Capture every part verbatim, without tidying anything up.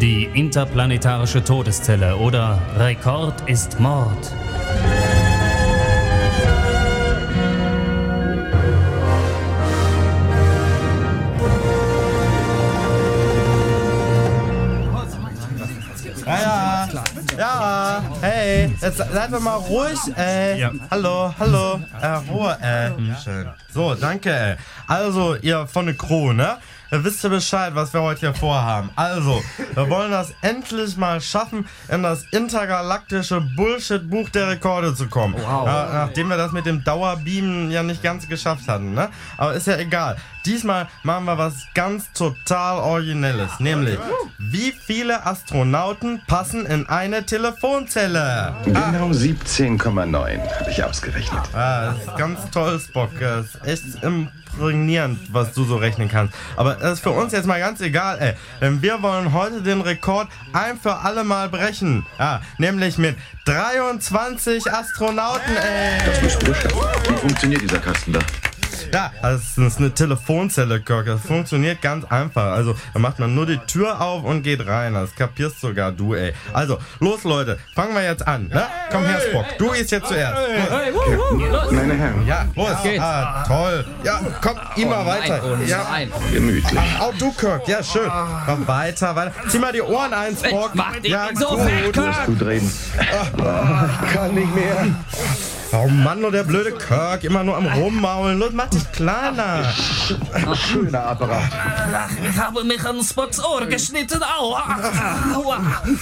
Die interplanetarische Todeszelle oder Rekord ist Mord. Ja, ja, ja, hey, jetzt seid doch mal ruhig, ey. Ja. Hallo, hallo, äh, Ruhe, äh, mhm. Schön. So, danke, ey. Also, ihr von der Crew, ne? Ihr wisst ja Bescheid, was wir heute hier vorhaben. Also, wir wollen das endlich mal schaffen, in das intergalaktische Bullshit-Buch der Rekorde zu kommen. Wow. Ja, nachdem wir das mit dem Dauerbeamen ja nicht ganz geschafft hatten, ne? Aber ist ja egal. Diesmal machen wir was ganz total Originelles. Nämlich, wie viele Astronauten passen in eine Telefonzelle? Genau siebzehn Komma neun, habe ich ausgerechnet. Ah, das ist ganz toll, Spock. Das ist echt imprägnierend, was du so rechnen kannst. Aber das ist für uns jetzt mal ganz egal, ey. Denn wir wollen heute den Rekord ein für alle Mal brechen. Ja, nämlich mit dreiundzwanzig Astronauten, ey. Das müsst ihr schaffen. Wie funktioniert dieser Kasten da? Ja, das ist eine Telefonzelle, Kirk. Das funktioniert ganz einfach. Also, da macht man nur die Tür auf und geht rein. Das kapierst sogar du, ey. Also, los, Leute. Fangen wir jetzt an, ne? Komm her, Spock. Du gehst jetzt zuerst. Meine Herren. Ja, los. Ah, toll. Ja, komm, immer weiter. Ja, gemütlich. auch du, Kirk. Ja, schön. Komm, weiter, weiter. Zieh mal die Ohren ein, Spock. Mach dich Ja, nicht so gut. fett, Kirk. Gut reden. Ich kann nicht mehr. Oh Mann, nur der blöde Kirk. Immer nur am Rummaulen. Los, mach dich kleiner. Schöner Apparat. Ich habe mich an Spocks Ohr geschnitten. Aua. Aua.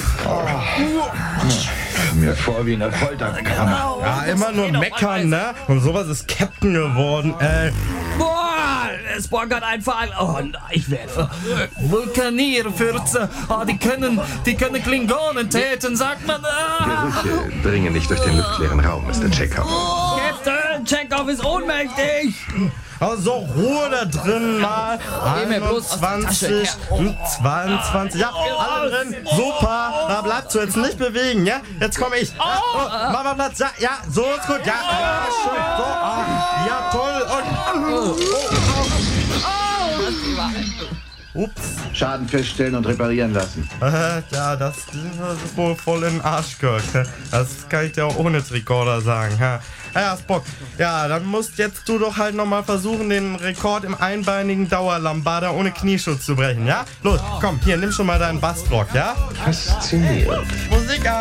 Mir vor wie eine Folterkammer. Ja, immer nur meckern, ne? Und sowas ist Captain geworden, ey. Boah, Spock hat einfach... Oh nein, ich werde... Vulkanierfürze. Oh, die können, die können Klingonen täten, sagt man. Ah. Gerüche dringen nicht durch den luftleeren Raum, Mister Chekhov. Captain, Chekhov ist ohnmächtig. Also Ruhe da drin mal. einundzwanzig, zweiundzwanzig, ja, alle drin. Super, da bleibst du jetzt nicht bewegen, ja? Jetzt komme ich. Ja, oh, mach mal Platz. Ja, ja, so ist gut. Ja, ja, schön. So, ah, ja, toll. Und, ups. Schaden feststellen und reparieren lassen. Äh, ja, das ist wohl voll in den Arsch, Kirk. Das kann ich dir auch ohne Rekorder sagen. Ja, ja, Spock. Ja, dann musst jetzt du doch halt nochmal versuchen, den Rekord im einbeinigen Dauerlambada ohne Knieschutz zu brechen, ja? Los, komm, hier, nimm schon mal deinen Bastrock, ja? Faszinierend. Muss